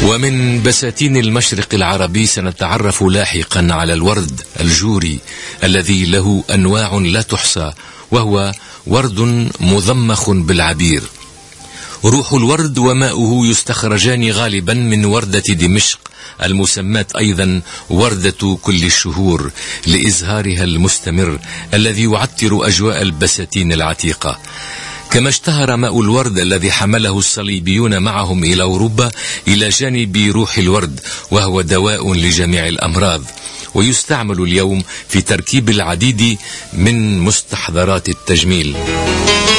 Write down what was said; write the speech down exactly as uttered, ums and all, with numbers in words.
ومن بساتين المشرق العربي سنتعرف لاحقا على الورد الجوري الذي له أنواع لا تحصى، وهو ورد مضمخ بالعبير. روح الورد وماؤه يستخرجان غالبا من وردة دمشق المسماة أيضا وردة كل الشهور لإزهارها المستمر الذي يعطر أجواء البساتين العتيقة. كما اشتهر ماء الورد الذي حمله الصليبيون معهم إلى أوروبا إلى جانب روح الورد، وهو دواء لجميع الأمراض، ويستعمل اليوم في تركيب العديد من مستحضرات التجميل.